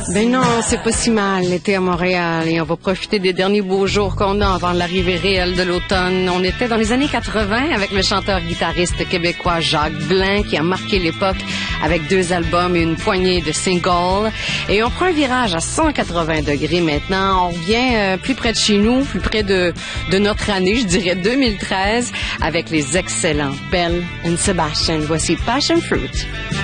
Ben non, c'est pas si mal l'été à Montréal et on va profiter des derniers beaux jours qu'on a avant l'arrivée réelle de l'automne. On était dans les années 80 avec le chanteur-guitariste québécois Jacques Blain qui a marqué l'époque avec 2 albums et une poignée de singles. Et on prend un virage à 180 degrés maintenant. On revient plus près de chez nous, plus près de notre année, je dirais 2013, avec les excellents Belle and Sebastian. Voici Passion Fruit.